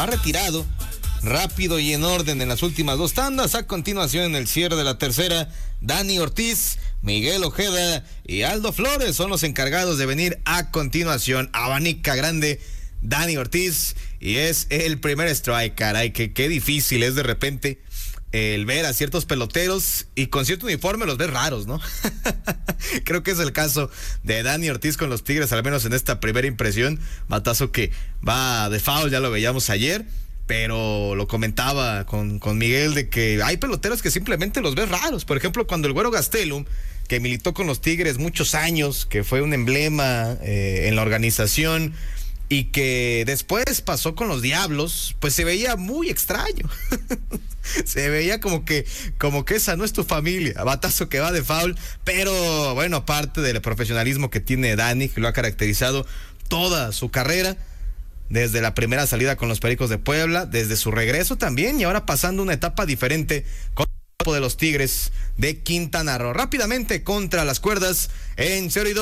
ha retirado rápido y en orden en las últimas 2 tandas. A continuación, en el cierre de la tercera, Dani Ortiz, Miguel Ojeda y Aldo Flores son los encargados de venir a continuación. Abanica grande Dani Ortiz y es el primer strike. Caray, qué difícil es de repente el ver a ciertos peloteros y con cierto uniforme los ves raros, ¿no? Creo que es el caso de Dani Ortiz con los Tigres, al menos en esta primera impresión. Batazo que va de foul, ya lo veíamos ayer, pero lo comentaba con Miguel de que hay peloteros que simplemente los ves raros. Por ejemplo, cuando el Güero Gastelum, que militó con los Tigres muchos años, que fue un emblema en la organización y que después pasó con los Diablos, pues se veía muy extraño. Se veía como que esa no es tu familia. Batazo que va de foul, pero bueno, aparte del profesionalismo que tiene Dani, que lo ha caracterizado toda su carrera, desde la primera salida con los Pericos de Puebla, desde su regreso también, y ahora pasando una etapa diferente con el equipo de los Tigres de Quintana Roo. Rápidamente contra las cuerdas en 0-2.